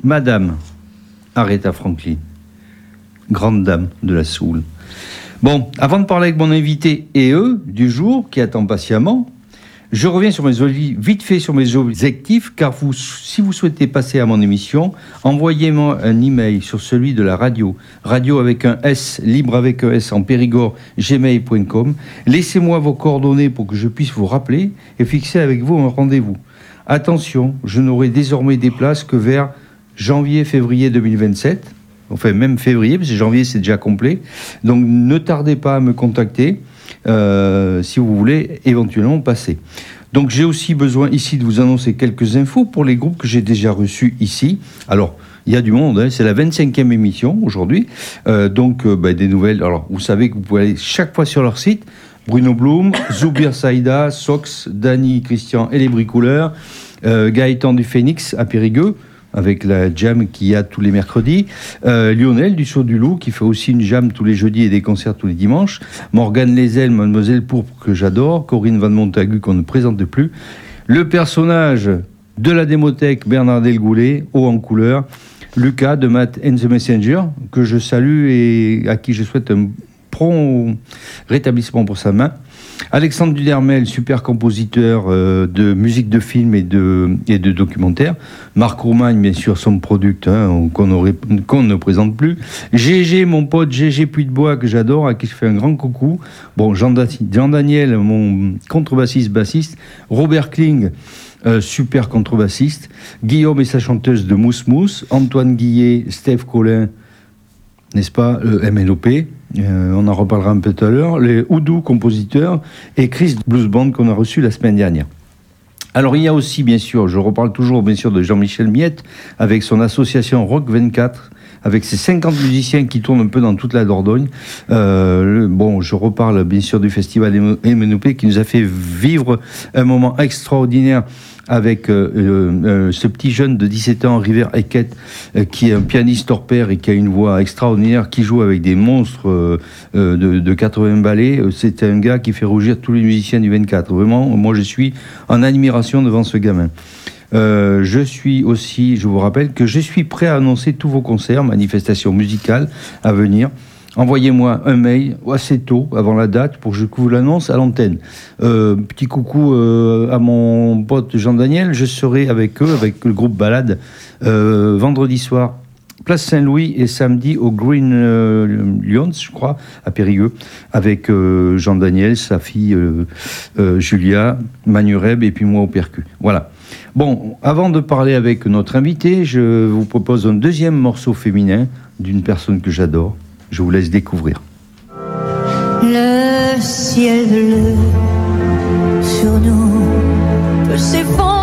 Madame Aretha Franklin, grande dame de la soul. Bon, avant de parler avec mon invité et eux du jour, qui attend patiemment, je reviens vite fait sur mes objectifs, car si vous souhaitez passer à mon émission, envoyez-moi un email sur celui de la radio avec un S, libre avec un S en Périgord, gmail.com. Laissez-moi vos coordonnées pour que je puisse vous rappeler et fixer avec vous un rendez-vous. Attention, je n'aurai désormais des places que vers janvier-février 2027. Enfin, même février, parce que janvier, c'est déjà complet. Donc, ne tardez pas à me contacter si vous voulez éventuellement passer. Donc, j'ai aussi besoin ici de vous annoncer quelques infos pour les groupes que j'ai déjà reçus ici. Alors, il y a du monde, hein, c'est la 25e émission aujourd'hui. Des nouvelles. Alors, vous savez que vous pouvez aller chaque fois sur leur site. Bruno Blum, Zoubir Saïda, Sox, Dany, Christian et les Bricoleurs, Gaëtan du Phénix à Périgueux, avec la jam qu'il y a tous les mercredis, Lionel du Saut du Loup, qui fait aussi une jam tous les jeudis et des concerts tous les dimanches, Morgane Lézel, Mademoiselle Pourpre, que j'adore, Corinne Van Montagu, qu'on ne présente plus, le personnage de la démothèque, Bernard Delgoulet, haut en couleur, Lucas de Matt and the Messenger, que je salue et à qui je souhaite un prompt rétablissement pour sa main. Alexandre Dudermel, super compositeur de musique de film et de documentaire. Marc Roumagne, bien sûr, son producteur, qu'on ne présente plus. GG, mon pote GG Puy-de-Bois, que j'adore, à qui je fais un grand coucou. Bon, Jean Daniel, mon contrebassiste. Robert Kling, super contrebassiste. Guillaume et sa chanteuse de Mousse Mousse. Antoine Guillet, Steph Collin, n'est-ce pas, MLOP, on en reparlera un peu tout à l'heure, les Oudou compositeurs et Chris Blues Band qu'on a reçu la semaine dernière. Alors il y a aussi, bien sûr, je reparle toujours bien sûr de Jean-Michel Miette avec son association Rock 24, avec ses 50 musiciens qui tournent un peu dans toute la Dordogne. Je reparle bien sûr du festival MNOP qui nous a fait vivre un moment extraordinaire avec ce petit jeune de 17 ans, River Eckett, qui est un pianiste hors pair et qui a une voix extraordinaire, qui joue avec des monstres de 80 ballets. C'est un gars qui fait rougir tous les musiciens du 24. Vraiment, moi je suis en admiration devant ce gamin. Je vous rappelle que je suis prêt à annoncer tous vos concerts, manifestations musicales à venir. Envoyez-moi un mail assez tôt, avant la date, pour que je vous l'annonce à l'antenne. Petit coucou à mon pote Jean-Daniel. Je serai avec eux, avec le groupe Balade, vendredi soir, place Saint-Louis, et samedi au Green Lions, je crois, à Périgueux, avec Jean-Daniel, sa fille Julia, Manureb, et puis moi au percu. Voilà. Bon, avant de parler avec notre invité, je vous propose un deuxième morceau féminin d'une personne que j'adore. Je vous laisse découvrir. Le ciel bleu sur nous peut s'effondrer.